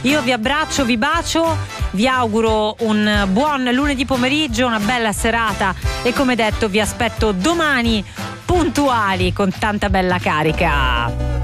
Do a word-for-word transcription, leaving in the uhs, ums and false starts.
Io vi abbraccio, vi bacio, vi auguro un buon lunedì pomeriggio, una bella serata e come detto vi aspetto domani puntuali con tanta bella carica.